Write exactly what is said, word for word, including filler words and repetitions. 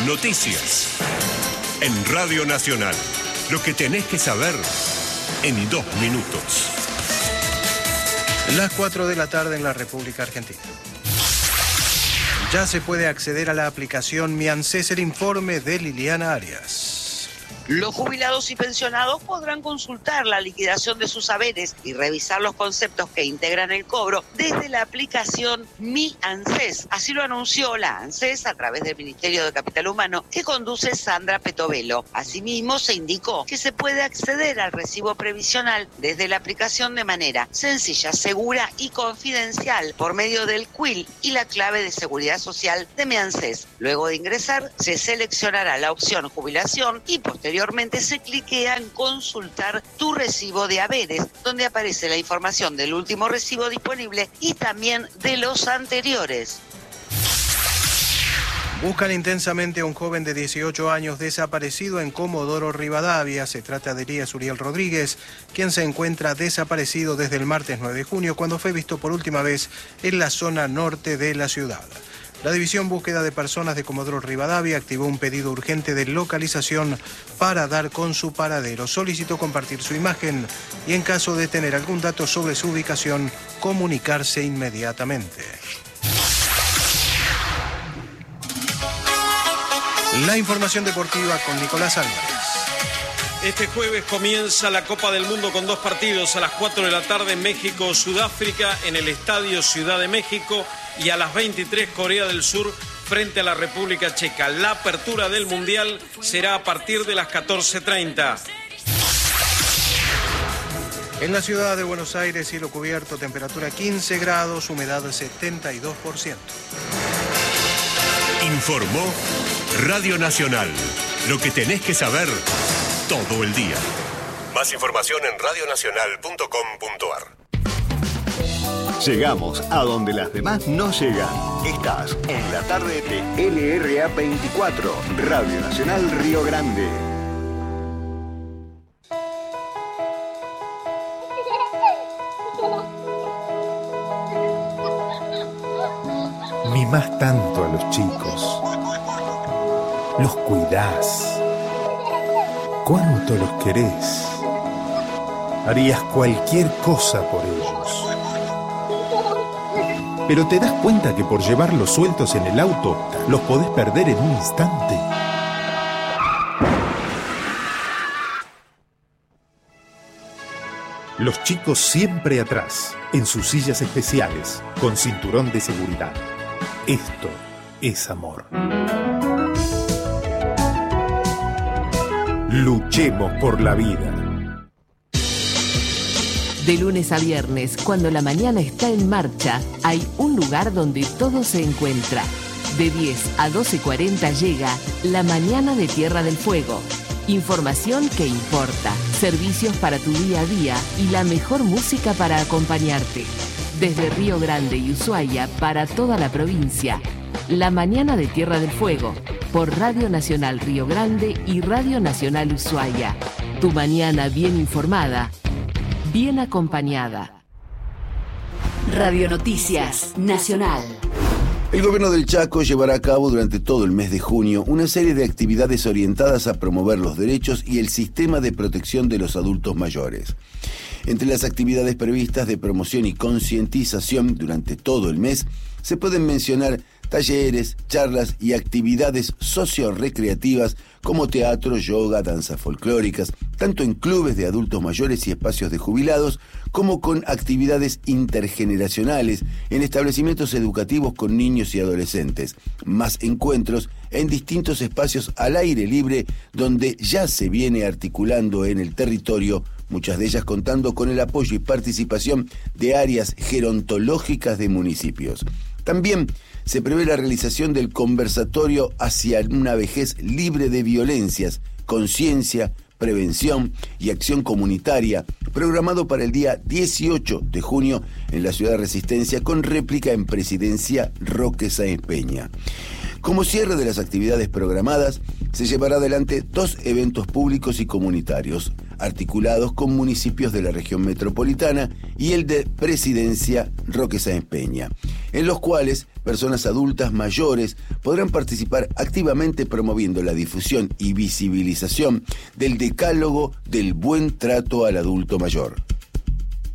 Noticias. En Radio Nacional. Lo que tenés que saber en dos minutos. Las cuatro de la tarde en la República Argentina. Ya se puede acceder a la aplicación Mi ANSES, el informe de Liliana Arias. Los jubilados y pensionados podrán consultar la liquidación de sus haberes y revisar los conceptos que integran el cobro desde la aplicación Mi ANSES. Así lo anunció la ANSES a través del Ministerio de Capital Humano que conduce Sandra Petovelo. Asimismo, se indicó que se puede acceder al recibo previsional desde la aplicación de manera sencilla, segura y confidencial por medio del Q I L y la clave de seguridad social de Mi ANSES. Luego de ingresar, se seleccionará la opción jubilación y posteriormente Posteriormente se cliquea en consultar tu recibo de haberes, donde aparece la información del último recibo disponible y también de los anteriores. Buscan intensamente a un joven de dieciocho años desaparecido en Comodoro Rivadavia. Se trata de Elías Uriel Rodríguez, quien se encuentra desaparecido desde el martes nueve de junio, cuando fue visto por última vez en la zona norte de la ciudad. La División Búsqueda de Personas de Comodoro Rivadavia activó un pedido urgente de localización para dar con su paradero. Solicitó compartir su imagen y, en caso de tener algún dato sobre su ubicación, comunicarse inmediatamente. La información deportiva con Nicolás Álvarez. Este jueves comienza la Copa del Mundo con dos partidos. A las cuatro de la tarde México, Sudáfrica en el Estadio Ciudad de México y a las veintitrés Corea del Sur frente a la República Checa. La apertura del Mundial será a partir de las catorce treinta. En la ciudad de Buenos Aires, cielo cubierto, temperatura quince grados, humedad setenta y dos por ciento. Informó Radio Nacional. Lo que tenés que saber todo el día. Más información en radio nacional punto com punto a r. Llegamos a donde las demás no llegan. Estás en la tarde de L R A veinticuatro, Radio Nacional Río Grande. Mimás tanto a los chicos. Los cuidás. ¿Cuánto los querés? Harías cualquier cosa por ellos. Pero te das cuenta que por llevarlos sueltos en el auto, los podés perder en un instante. Los chicos siempre atrás, en sus sillas especiales, con cinturón de seguridad. Esto es amor. Luchemos por la vida. De lunes a viernes, cuando la mañana está en marcha, hay un lugar donde todo se encuentra. De diez a doce cuarenta llega La Mañana de Tierra del Fuego. Información que importa, servicios para tu día a día y la mejor música para acompañarte. Desde Río Grande y Ushuaia para toda la provincia. La Mañana de Tierra del Fuego, por Radio Nacional Río Grande y Radio Nacional Ushuaia. Tu mañana bien informada, bien acompañada. Radio Noticias Nacional. El gobierno del Chaco llevará a cabo durante todo el mes de junio una serie de actividades orientadas a promover los derechos y el sistema de protección de los adultos mayores. Entre las actividades previstas de promoción y concientización durante todo el mes, se pueden mencionar talleres, charlas y actividades socio-recreativas como teatro, yoga, danzas folclóricas, tanto en clubes de adultos mayores y espacios de jubilados, como con actividades intergeneracionales en establecimientos educativos con niños y adolescentes, más encuentros en distintos espacios al aire libre donde ya se viene articulando en el territorio, muchas de ellas contando con el apoyo y participación de áreas gerontológicas de municipios. También se prevé la realización del conversatorio hacia una vejez libre de violencias, conciencia, prevención y acción comunitaria, programado para el día dieciocho de junio en la ciudad de Resistencia, con réplica en Presidencia Roque Sáenz Peña. Como cierre de las actividades programadas, se llevará adelante dos eventos públicos y comunitarios, articulados con municipios de la región metropolitana y el de Presidencia Roque Sáenz Peña. en los cuales personas adultas mayores podrán participar activamente promoviendo la difusión y visibilización del decálogo del buen trato al adulto mayor.